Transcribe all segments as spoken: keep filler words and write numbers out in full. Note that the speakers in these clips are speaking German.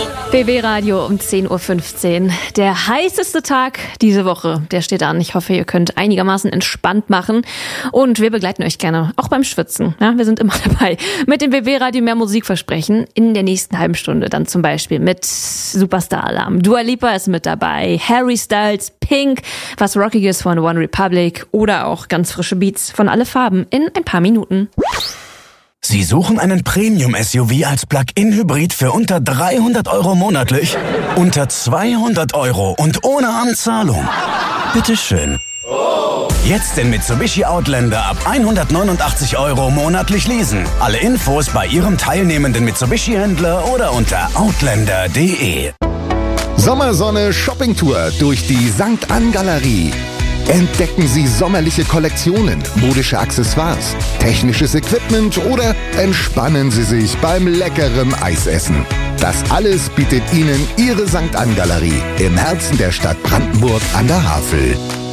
B B Radio um zehn Uhr fünfzehn. Der heißeste Tag diese Woche, der steht an. Ich hoffe, ihr könnt einigermaßen entspannt machen. Und wir begleiten euch gerne, auch beim Schwitzen. Ja, wir sind immer dabei. Mit dem B B Radio mehr Musik versprechen. In der nächsten halben Stunde dann zum Beispiel mit Superstar Alarm. Dua Lipa ist mit dabei. Harry Styles, Pink, was Rockiges von One Republic oder auch ganz frische Beats von Alle Farben in ein paar Minuten. Sie suchen einen Premium-S U V als Plug-in-Hybrid für unter dreihundert Euro monatlich? Unter zweihundert Euro und ohne Anzahlung? Bitteschön. Jetzt den Mitsubishi Outlander ab hundertneunundachtzig Euro monatlich leasen. Alle Infos bei Ihrem teilnehmenden Mitsubishi-Händler oder unter outlander punkt de. Sommersonne Shoppingtour durch die Sankt Ann Galerie. Entdecken Sie sommerliche Kollektionen, modische Accessoires, technisches Equipment oder entspannen Sie sich beim leckeren Eisessen. Das alles bietet Ihnen Ihre Sankt Ann Galerie im Herzen der Stadt Brandenburg an der Havel.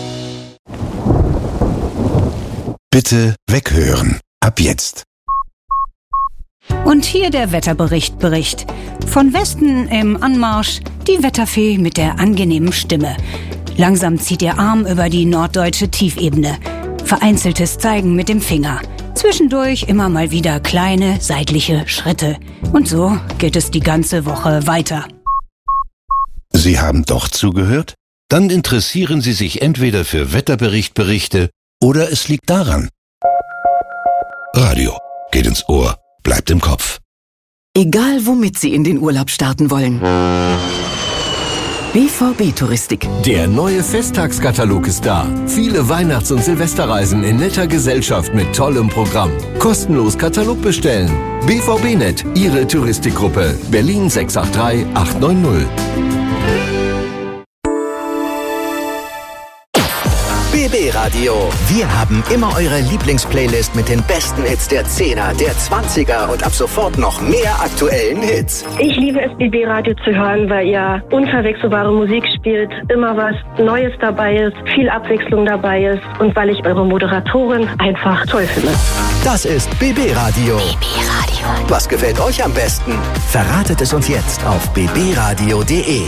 Bitte weghören. Ab jetzt. Und hier der Wetterbericht Bericht. Von Westen im Anmarsch die Wetterfee mit der angenehmen Stimme. Langsam zieht ihr Arm über die norddeutsche Tiefebene. Vereinzeltes Zeigen mit dem Finger. Zwischendurch immer mal wieder kleine seitliche Schritte. Und so geht es die ganze Woche weiter. Sie haben doch zugehört? Dann interessieren Sie sich entweder für Wetterberichtberichte oder es liegt daran. Radio geht ins Ohr, bleibt im Kopf. Egal womit Sie in den Urlaub starten wollen. B V B-Touristik. Der neue Festtagskatalog ist da. Viele Weihnachts- und Silvesterreisen in netter Gesellschaft mit tollem Programm. Kostenlos Katalog bestellen. B V B-Net, Ihre Touristikgruppe. Berlin sechs acht drei acht neun null. B B Radio. Wir haben immer eure Lieblingsplaylist mit den besten Hits der Zehner, der Zwanziger und ab sofort noch mehr aktuellen Hits. Ich liebe es, B B Radio zu hören, weil ihr unverwechselbare Musik spielt, immer was Neues dabei ist, viel Abwechslung dabei ist und weil ich eure Moderatorin einfach toll finde. Das ist B B Radio. B B Radio. Was gefällt euch am besten? Verratet es uns jetzt auf b b radio punkt de.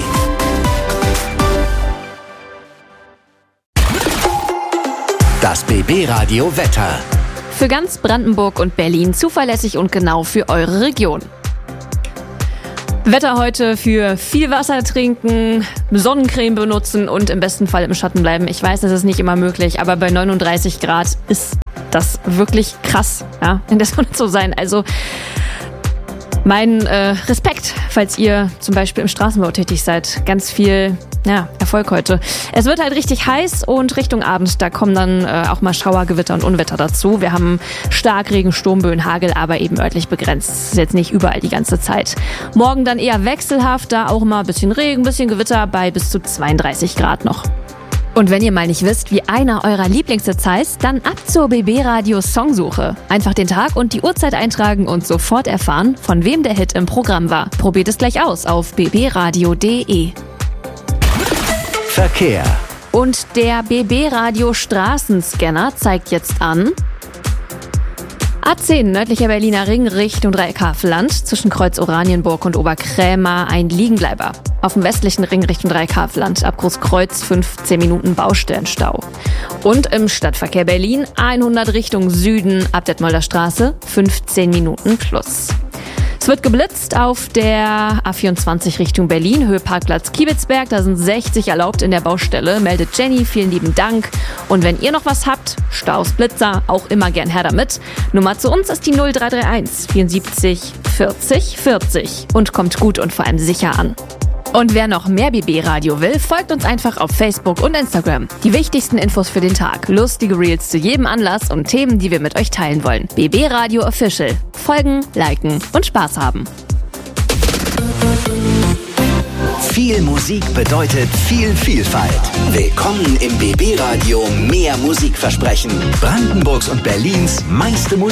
Das B B Radio Wetter. Für ganz Brandenburg und Berlin zuverlässig und genau für eure Region. Wetter heute für viel Wasser trinken, Sonnencreme benutzen und im besten Fall im Schatten bleiben. Ich weiß, das ist nicht immer möglich, aber bei neununddreißig Grad ist das wirklich krass, ja, in der Sonne zu sein. Also mein äh, Respekt, falls ihr zum Beispiel im Straßenbau tätig seid. Ganz viel ja, Erfolg heute. Es wird halt richtig heiß und Richtung Abend, da kommen dann äh, auch mal Schauer, Gewitter und Unwetter dazu. Wir haben Starkregen, Sturmböen, Hagel, aber eben örtlich begrenzt. Das ist jetzt nicht überall die ganze Zeit. Morgen dann eher wechselhaft, da auch mal ein bisschen Regen, ein bisschen Gewitter bei bis zu zweiunddreißig Grad noch. Und wenn ihr mal nicht wisst, wie einer eurer Lieblingshits heißt, dann ab zur B B Radio Songsuche. Einfach den Tag und die Uhrzeit eintragen und sofort erfahren, von wem der Hit im Programm war. Probiert es gleich aus auf b b radio punkt de. Verkehr. Und der B B Radio Straßenscanner zeigt jetzt an: A zehn, nördlicher Berliner Ring Richtung Dreieckhavelland, zwischen Kreuz Oranienburg und Oberkrämer ein Liegenbleiber. Auf dem westlichen Ring Richtung Dreieckhavelland, ab Großkreuz fünfzehn Minuten Baustellenstau. Und im Stadtverkehr Berlin hundert Richtung Süden, ab Detmolder Straße, fünfzehn Minuten plus. Es wird geblitzt auf der A vierundzwanzig Richtung Berlin, Höhe Parkplatz Kiebitzberg. Da sind sechzig erlaubt in der Baustelle, meldet Jenny. Vielen lieben Dank. Und wenn ihr noch was habt, Staus, Blitzer, auch immer gern her damit. Nummer zu uns ist die null drei drei eins vierundsiebzig vierzig vierzig und kommt gut und vor allem sicher an. Und wer noch mehr B B Radio will, folgt uns einfach auf Facebook und Instagram. Die wichtigsten Infos für den Tag, lustige Reels zu jedem Anlass und Themen, die wir mit euch teilen wollen. B B Radio Official. Folgen, liken und Spaß haben. Viel Musik bedeutet viel Vielfalt. Willkommen im B B Radio Mehr Musikversprechen. Brandenburgs und Berlins meiste Musik.